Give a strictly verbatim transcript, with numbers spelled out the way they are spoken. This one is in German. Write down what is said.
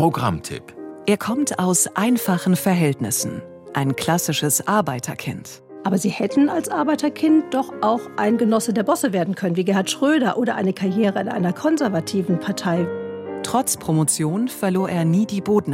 Programmtipp: Er kommt aus einfachen Verhältnissen. Ein klassisches Arbeiterkind. Aber Sie hätten als Arbeiterkind doch auch ein Genosse der Bosse werden können, wie Gerhard Schröder, oder eine Karriere in einer konservativen Partei. Trotz Promotion verlor er nie die Bodenhaftung.